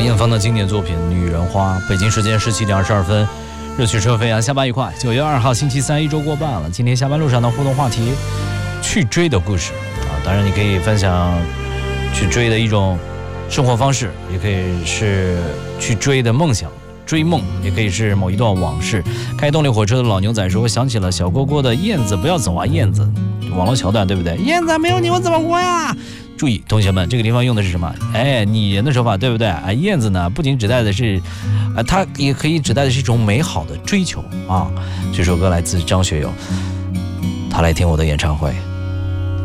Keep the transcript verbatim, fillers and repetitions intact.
梅艳芳的经典作品《女人花》。北京时间十七点二十二分，热血车飞扬，下班愉快。九月二号星期三，一周过半了。今天下班路上的互动话题，去追的故事啊，当然你可以分享去追的一种生活方式，也可以是去追的梦想。追梦也可以是某一段往事。开动力火车的老牛仔说，我想起了小蝈蝈的燕子不要走啊，燕子网络桥段对不对？燕子没有你我怎么活呀？注意同学们，这个地方用的是什么？哎，拟人的手法对不对？哎，燕子呢不仅指代的是啊，它也可以指代的是一种美好的追求啊。这首歌来自张学友，他来听我的演唱会。